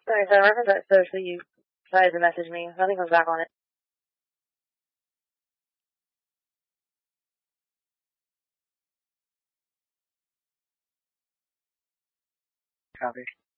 Sorry, so I referenced that search that you tried to message me. Nothing comes back on it. Copy.